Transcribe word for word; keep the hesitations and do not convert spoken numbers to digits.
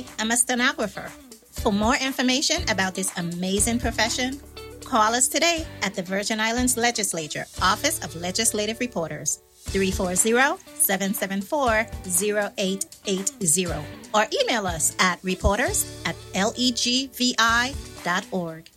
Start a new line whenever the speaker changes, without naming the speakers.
am a stenographer. For more information about this amazing profession, call us today at the Virgin Islands Legislature, Office of Legislative Reporters, three four zero, seven seven four, zero eight eight zero, or email us at reporters at legvi dot org.